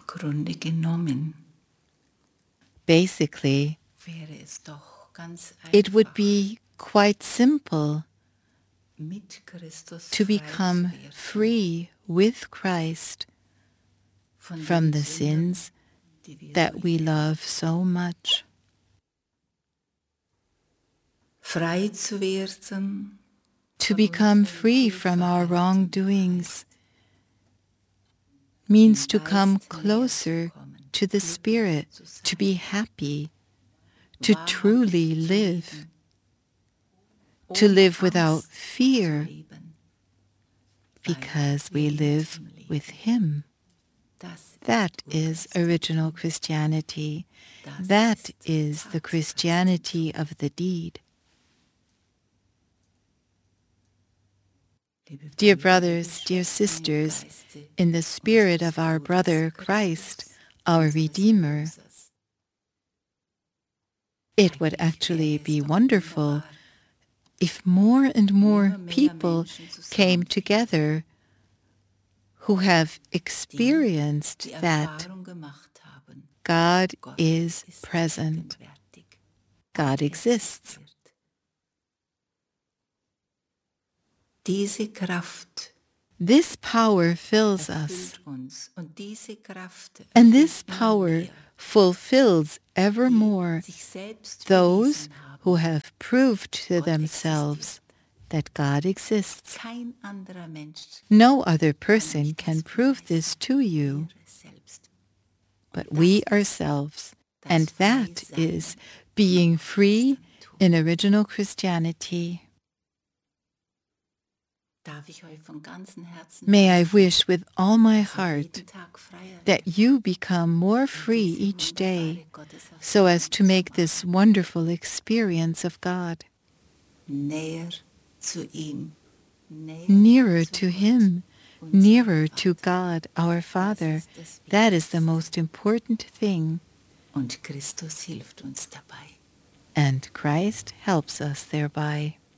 Grunde genommen Basically, wäre es doch ganz it would einfach, be quite simple mit Christus to frei zu become werden free with Christ von from den the Sünden, sins die wir so that we lieben. love so much. Frei zu werden To von become unseren free from our Fehlverhalten wrongdoings heißt, means dem to come Geist näher zu closer kommen, to the glücklich Spirit, zu to sein, be happy, to wahrhaftig truly zu live, leben, to ohne live without Angst fear, zu leben, weil because wir we mit live ihm leben. with Him. Das That ist is Urchristtum. original Christianity. Das That ist is the Christianity of the deed. Liebe Dear Brüder, liebe brothers, dear Schwestern, im sisters, Geiste in the spirit unseres of our Bruders brother Christus, Christ, our unseres Redeemer, Erlösers. it would Eigentlich actually wäre es be doch wonderful wunderbar, if more and wenn more immer mehr people Menschen came zusammenfinden, together who have die experienced die that Erfahrung gemacht haben, God Gott is ist present, gegenwärtig, God exists. existiert. Diese Kraft This power fills us, erfüllt uns und diese Kraft and this erfüllt immer power mehr, fulfills die evermore sich selbst those bewiesen haben, who have proved to Gott themselves that God exists. kein anderer Mensch No other kann person euch can das prove this beweisen, to you, ihr selbst. but Und we das ist ourselves, das and that Freisein is being im free Christentum. in original Christianity. Darf ich euch von ganzem Herzen May I wünschen, wish with all my dass ihr heart jeden Tag freier that werdet, you become more um free diese each day wunderbare so as Gotteserfahrung to zu make this machen. wonderful experience of God Näher zu ihm, nearer zu to Gott, Him, unserem nearer to Vater. God, our Father. Das ist das That is the Wichtigste. most important thing, Und Christus hilft uns dabei. and Christ helps us thereby.